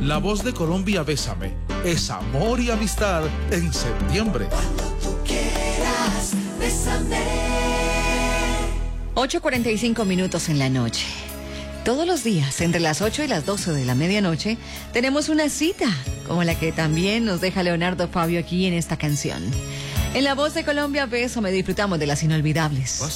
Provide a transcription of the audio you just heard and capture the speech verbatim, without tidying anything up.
La Voz de Colombia, Bésame, es amor y amistad en septiembre. Quieras, bésame. ocho cuarenta y cinco minutos en la noche. Todos los días, entre las ocho y las doce de la medianoche, tenemos una cita, como la que también nos deja Leonardo Fabio aquí en esta canción. En La Voz de Colombia, Bésame, disfrutamos de las inolvidables.